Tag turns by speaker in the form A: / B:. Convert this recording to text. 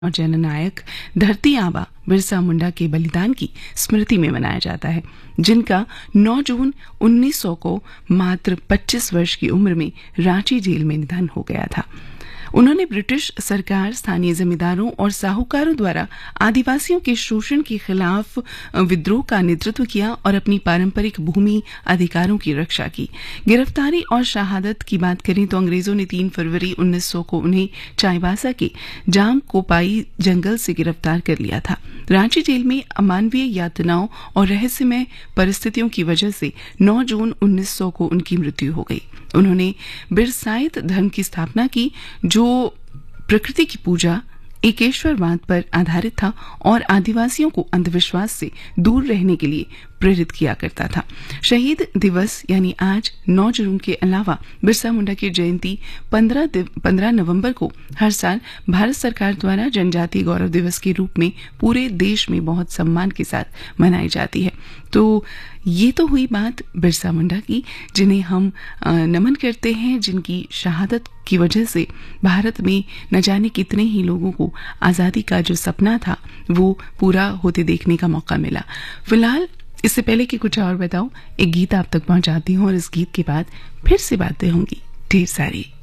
A: और जननायक धरती आबा बिरसा मुंडा के बलिदान की स्मृति में मनाया जाता है, जिनका 9 जून 1900 को मात्र 25 वर्ष की उम्र में रांची जेल में निधन हो गया था। उन्होंने ब्रिटिश सरकार, स्थानीय जमींदारों और साहूकारों द्वारा आदिवासियों के शोषण के खिलाफ विद्रोह का नेतृत्व किया और अपनी पारंपरिक भूमि अधिकारों की रक्षा की। गिरफ्तारी और शहादत की बात करें तो अंग्रेजों ने 3 फरवरी 1900 को उन्हें चाईबासा के जाम कोपाई जंगल से गिरफ्तार कर लिया था। रांची जेल में अमानवीय यातनाओं और रहस्यमय परिस्थितियों की वजह से 9 जून 1900 को उनकी मृत्यु हो गई। उन्होंने बिरसाइत धर्म की स्थापना की, जो प्रकृति की पूजा, एकेश्वरवाद पर आधारित था और आदिवासियों को अंधविश्वास से दूर रहने के लिए प्रेरित किया करता था। शहीद दिवस यानी आज 9 जून के अलावा बिरसा मुंडा की जयंती 15 नवंबर को हर साल भारत सरकार द्वारा जनजातीय गौरव दिवस के रूप में पूरे देश में बहुत सम्मान के साथ मनाई जाती है। तो ये तो हुई बात बिरसा मुंडा की, जिन्हें हम नमन करते हैं, जिनकी शहादत की वजह से भारत में न जाने कितने ही लोगों को आज़ादी का जो सपना था वो पूरा होते देखने का मौका मिला। फिलहाल इससे पहले कि कुछ और बताऊं, एक गीत आप तक पहुंचाती हूं और इस गीत के बाद फिर से बातें होंगी ढेर सारी।